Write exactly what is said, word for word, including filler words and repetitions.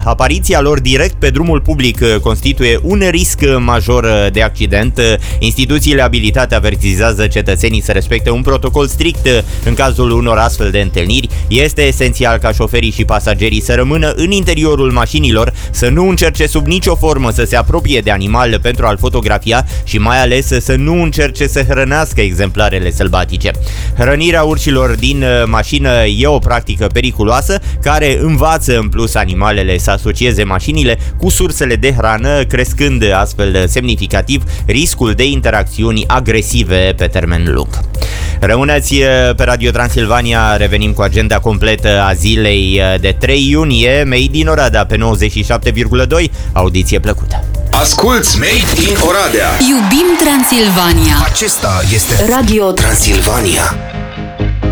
apariția lor direct pe drumul public constituie un risc major de accident. Instituțiile abilitate avertizează cetățenii să respecte un protocol strict în cazul unor astfel de întâlniri. Este esențial ca șoferii și pasagerii să rămână în interiorul mașinilor, să nu încerce sub nicio formă să se apropie de animal pentru a-l fotografia și mai ales să nu încerce să hrănească exemplarele sălbatice. Hrănirea urșilor din mașină e o practică periculoasă care învață în plus animalele să asocieze mașinile cu sursele de hrană, crescând astfel semnificativ riscul de interacțiuni agresive pe termen lung. Rămâneți pe Radio Transilvania, revenim cu agenda completă a zilei de trei iunie. Made in Oradea pe nouăzeci și șapte virgulă doi, audiție plăcută. Asculți Made in Oradea. Iubim Transilvania. Acesta este Radio Transilvania.